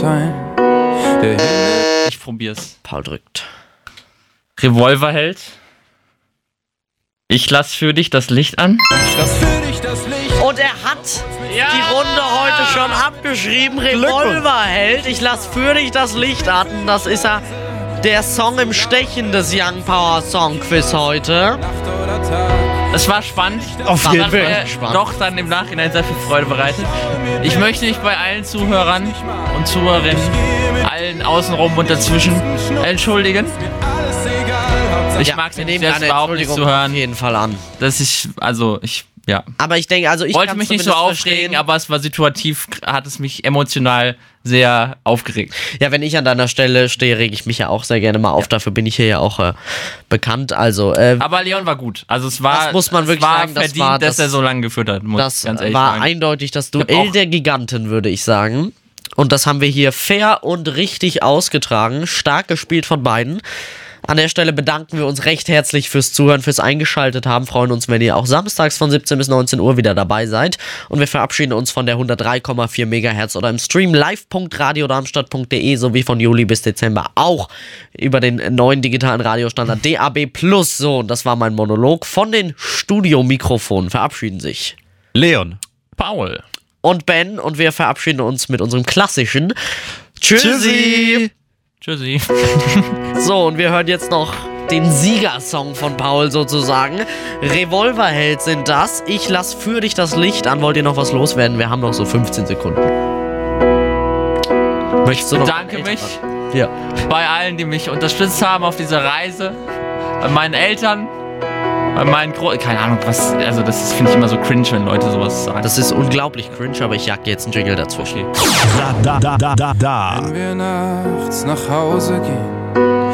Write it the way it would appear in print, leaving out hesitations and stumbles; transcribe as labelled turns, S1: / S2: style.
S1: teilen.
S2: Ich probier's.
S3: Paul drückt.
S2: Revolverheld. Ich lass für dich das Licht an.
S1: Ich lass für dich das Licht.
S3: Und er hat die Runde heute schon abgeschrieben. Revolverheld. Ich lass für dich das Licht an. Das ist ja der Song im Stechen des Young Power Song Quiz heute.
S2: Es war spannend.
S3: Auf jeden Fall.
S2: Doch dann im Nachhinein sehr viel Freude bereitet. Ich möchte mich bei allen Zuhörern und Zuhörerinnen, allen außenrum und dazwischen entschuldigen. Ich mag es nicht, selbst überhaupt nicht zu hören.
S3: Auf jeden Fall an.
S2: Ja.
S3: Aber ich denke, also ich
S2: wollte mich nicht so aufregen, aber es war situativ, hat es mich emotional sehr aufgeregt.
S3: Ja, wenn ich an deiner Stelle stehe, rege ich mich ja auch sehr gerne mal auf. Dafür bin ich hier ja auch bekannt. Also,
S2: aber Leon war gut. Also es war,
S3: das muss man wirklich sagen,
S2: verdient, dass er so lange geführt hat.
S3: Das war eindeutig das Duell der Giganten, würde ich sagen. Und das haben wir hier fair und richtig ausgetragen. Stark gespielt von beiden. An der Stelle bedanken wir uns recht herzlich fürs Zuhören, fürs Eingeschaltet haben. Freuen uns, wenn ihr auch samstags von 17 bis 19 Uhr wieder dabei seid. Und wir verabschieden uns von der 103,4 MHz oder im Stream live.radiodarmstadt.de sowie von Juli bis Dezember auch über den neuen digitalen Radiostandard DAB+. So, und das war mein Monolog. Von den Studiomikrofonen verabschieden sich
S4: Leon,
S2: Paul
S3: und Ben. Und wir verabschieden uns mit unserem klassischen Tschüssi!
S2: Tschüssi.
S3: So, und wir hören jetzt noch den Siegersong von Paul sozusagen. Revolverheld sind das. Ich lass für dich das Licht an. Wollt ihr noch was loswerden? Wir haben noch so 15 Sekunden. Möchtest du noch?
S2: Danke mich
S3: ja.
S2: Bei allen, die mich unterstützt haben auf dieser Reise. Bei meinen Eltern. Bei meinen keine Ahnung, was. Also, das finde ich immer so cringe, wenn Leute sowas sagen.
S3: Das ist unglaublich cringe, aber ich jag jetzt einen Jingle dazu.
S1: Wenn wir nachts nach Hause gehen